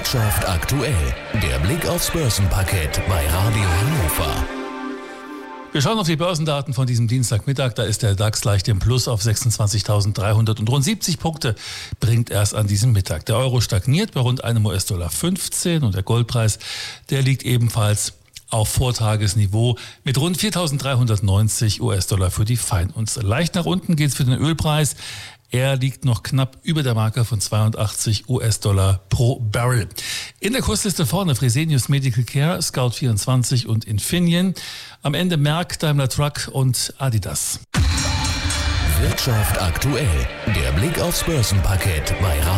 Wirtschaft aktuell. Der Blick aufs Börsenparkett bei Radio Hannover. Wir schauen auf die Börsendaten von diesem Dienstagmittag. Da ist der DAX leicht im Plus auf 26.300 und rund 70 Punkte bringt erst an diesem Mittag. Der Euro stagniert bei rund einem US-Dollar 15 und der Goldpreis, der liegt ebenfalls auf Vortagesniveau mit rund 4.390 US-Dollar für die Feinunze. Leicht nach unten geht es für den Ölpreis. Er liegt noch knapp über der Marke von 82 US-Dollar pro Barrel. In der Kursliste vorne Fresenius Medical Care, Scout24 und Infineon. Am Ende Merck, Daimler Truck und Adidas. Wirtschaft aktuell. Der Blick aufs Börsenparkett bei Radio